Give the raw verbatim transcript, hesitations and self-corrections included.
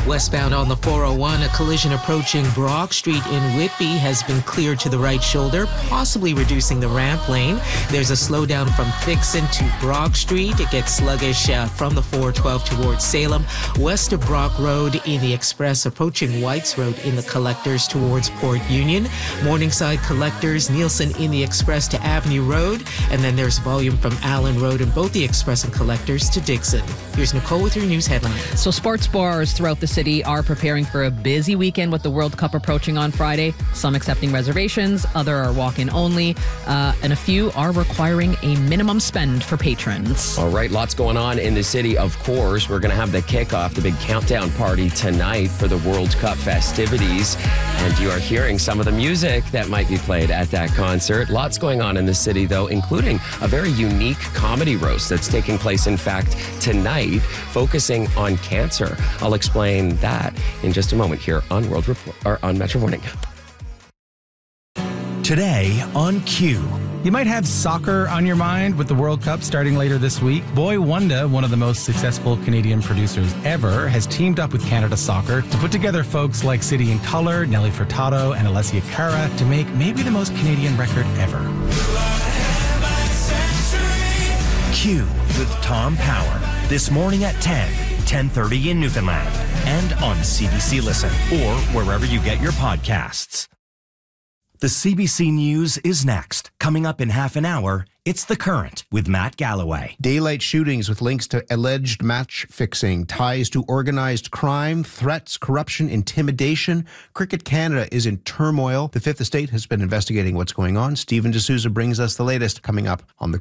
Westbound on the four oh one, a collision approaching Brock Street in Whitby has been cleared to the right shoulder, possibly reducing the ramp lane. There's a slowdown from Thixon to Brock Street. It gets sluggish uh, from the four twelve towards Salem. West of Brock Road in the Express, approaching Whites Road in the Collectors towards Port Union. Morningside Collectors, Nielsen in the Express to Avenue Road. And then there's volume from Allen Road in both the Express and Collectors to Dixon. Here's Nicole with your news headlines. So sports bars throughout the city are preparing for a busy weekend with the World Cup approaching on Friday. Some accepting reservations, other are walk-in only, uh, and a few are requiring a minimum spend for patrons. All right, lots going on in the city, of course. We're going to have the kickoff, the big countdown party tonight for the World Cup festivities. And you are hearing some of the music that might be played at that concert. Lots going on in the city, though, including a very unique comedy roast that's taking place, in fact, tonight, focusing on cancer. I'll explain that in just a moment here on World Report, or on Metro Morning. Today on Q. You might have soccer on your mind with the World Cup starting later this week. Boy Wonder, one of the most successful Canadian producers ever, has teamed up with Canada Soccer to put together folks like City and Colour, Nelly Furtado, and Alessia Cara to make maybe the most Canadian record ever. Q with Tom Power. This morning at ten, ten thirty in Newfoundland. And on C B C Listen or wherever you get your podcasts. The C B C News is next. Coming up in half an hour, it's The Current with Matt Galloway. Daylight shootings with links to alleged match fixing, ties to organized crime, threats, corruption, intimidation. Cricket Canada is in turmoil. The Fifth Estate has been investigating what's going on. Stephen D'Souza brings us the latest coming up on The